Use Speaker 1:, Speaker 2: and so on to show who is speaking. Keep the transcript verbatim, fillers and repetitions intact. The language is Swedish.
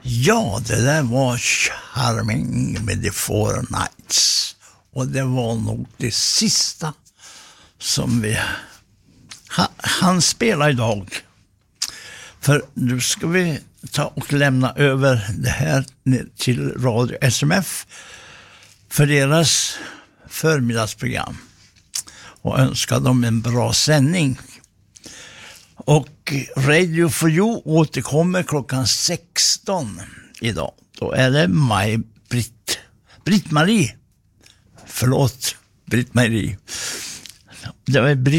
Speaker 1: Ja, det där var Charming med The Four Nights. Och det var nog det sista som vi ha, han spelar idag. För nu ska vi ta och lämna över det här till Radio S M F för deras förmiddagsprogram och önska dem en bra sändning. Och Radio for You återkommer klockan sexton idag. Då är det Maj Britt Britt-Marie. Förlåt, Britt-Marie. Det var Britt